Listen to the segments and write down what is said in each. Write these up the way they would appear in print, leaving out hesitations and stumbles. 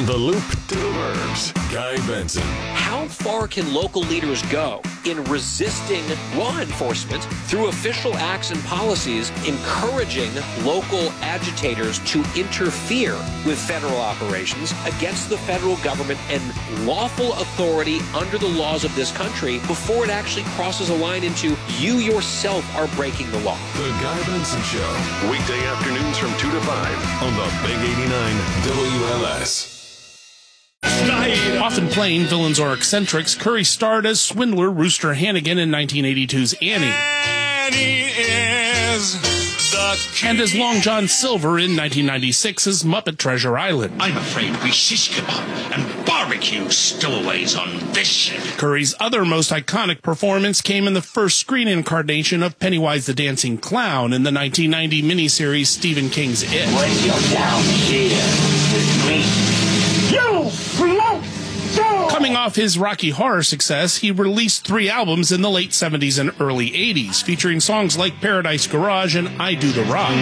From the Loop to the Burbs, Guy Benson. How far can local leaders go in resisting law enforcement through official acts and policies, encouraging local agitators to interfere with federal operations against the federal government and lawful authority under the laws of this country before it actually crosses a line into you yourself are breaking the law? The Guy Benson Show. Weekday afternoons from 2 to 5 on the Big 89 WLS. Often playing villains or eccentrics, Curry starred as swindler Rooster Hannigan in 1982's Annie. Annie is the key. And as Long John Silver in 1996's Muppet Treasure Island. I'm afraid we shish kebab and barbecue stowaways on this ship. Curry's other most iconic performance came in the first screen incarnation of Pennywise the Dancing Clown in the 1990 miniseries Stephen King's It. When you're down here with me, Coming off his Rocky Horror success, he released 3 albums in the late 70s and early 80s, featuring songs like Paradise Garage and I Do the Rock.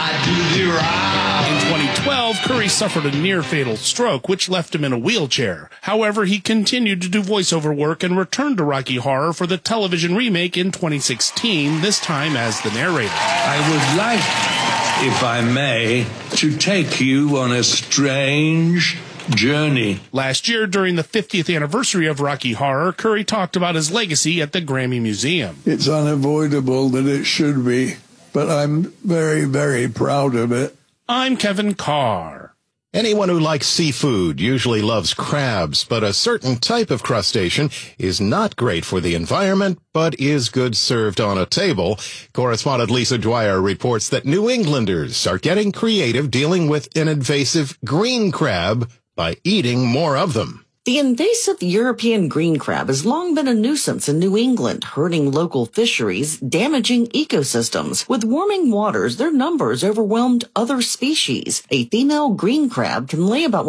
I do the rock. In 2012, Curry suffered a near-fatal stroke, which left him in a wheelchair. However, he continued to do voiceover work and returned to Rocky Horror for the television remake in 2016, this time as the narrator. I would like, if I may, to take you on a strange journey. Last year, during the 50th anniversary of Rocky Horror, Curry talked about his legacy at the Grammy Museum. It's unavoidable that it should be, but I'm very, very proud of it. I'm Kevin Carr. Anyone who likes seafood usually loves crabs, but a certain type of crustacean is not great for the environment, but is good served on a table. Correspondent Lisa Dwyer reports that New Englanders are getting creative dealing with an invasive green crab by eating more of them. The invasive European green crab has long been a nuisance in New England, hurting local fisheries, damaging ecosystems. With warming waters, their numbers overwhelmed other species. A female green crab can lay about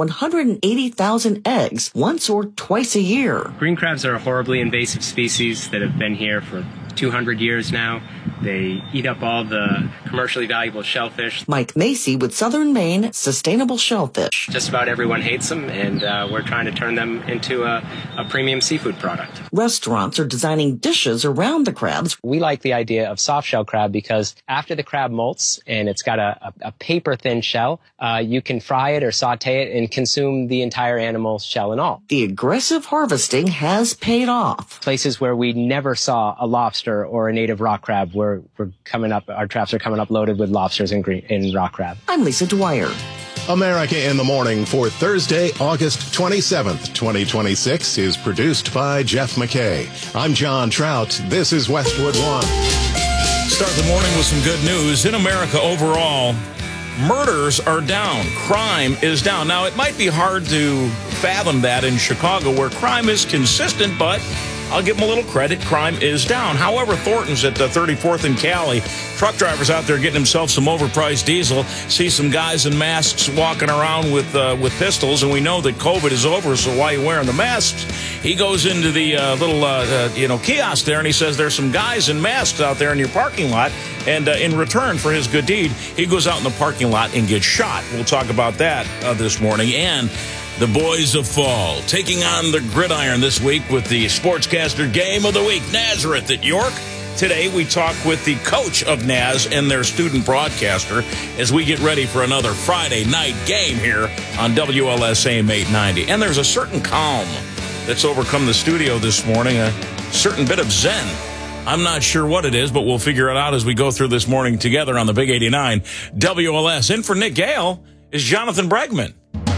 180,000 eggs once or twice a year. Green crabs are a horribly invasive species that have been here for 200 years now. They eat up all the commercially valuable shellfish. Mike Macy with Southern Maine Sustainable Shellfish. Just about everyone hates them, and we're trying to turn them into a premium seafood product. Restaurants are designing dishes around the crabs. We like the idea of soft shell crab because after the crab molts and it's got a paper-thin shell, you can fry it or saute it and consume the entire animal, shell and all. The aggressive harvesting has paid off. Places where we never saw a lobster or a native rock crab, we're coming up, our traps are coming up loaded with lobsters and rock crab. I'm Lisa Dwyer. America in the Morning for Thursday, August 27th, 2026 is produced by Jeff McKay. I'm John Trout. This is Westwood One. Start the morning with some good news. In America overall, murders are down. Crime is down. Now, it might be hard to fathom that in Chicago, where crime is consistent, but I'll give them a little credit. Crime is down. However, Thornton's at the 34th and Cali. Truck drivers out there getting themselves some overpriced diesel. See some guys in masks walking around with pistols, and we know that COVID is over, so why are you wearing the masks? He goes into the little kiosk there, and he says there's some guys in masks out there in your parking lot, and in return for his good deed, he goes out in the parking lot and gets shot. We'll talk about that this morning. And the boys of fall taking on the gridiron this week with the Sportscaster Game of the Week, Nazareth at York. Today we talk with the coach of Naz and their student broadcaster as we get ready for another Friday night game here on WLS AM 890. And there's a certain calm that's overcome the studio this morning, a certain bit of zen. I'm not sure what it is, but we'll figure it out as we go through this morning together on the Big 89 WLS. In for Nick Gale is Jonathan Bregman.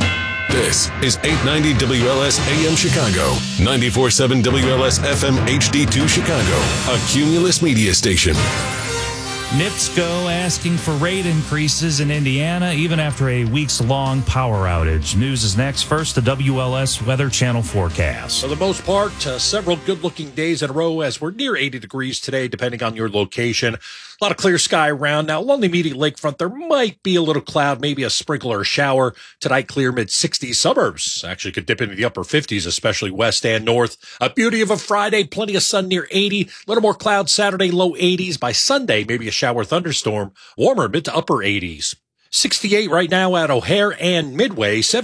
This is 890 WLS AM Chicago, 94.7 WLS FM HD2 Chicago, a Cumulus media station. NIPSCO asking for rate increases in Indiana even after a weeks-long power outage. News is next. First, the WLS Weather Channel forecast. For the most part, several good-looking days in a row as we're near 80 degrees today, depending on your location. A lot of clear sky around. Now, along the immediate lakefront, there might be a little cloud, maybe a sprinkle or a shower. Tonight, clear mid-60s. Suburbs actually could dip into the upper 50s, especially west and north. A beauty of a Friday, plenty of sun near 80. A little more cloud Saturday, low 80s. By Sunday, maybe a shower thunderstorm. Warmer, mid to upper 80s. 68 right now at O'Hare and Midway.